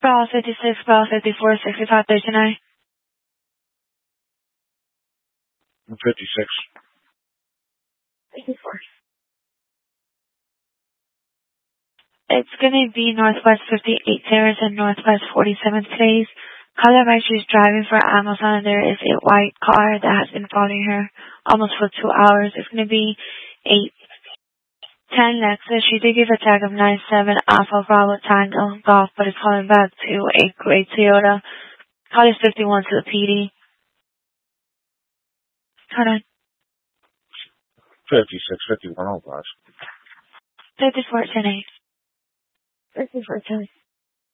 Bravo 56, Bravo 54, 6539. 56. 54. It's going to be Northwest 58 Terrace and Northwest 47th Phase. Caller might she's driving for Amazon. There is a white car that has been following her almost for 2 hours. It's going to be a 10 Lexus. She did give a tag of 97 Alpha Bravo Tango Golf, but it's calling back to a gray Toyota. Call is 51 to the PD. Hold on. 56, 51, oh gosh. 54 10 8. 54 10.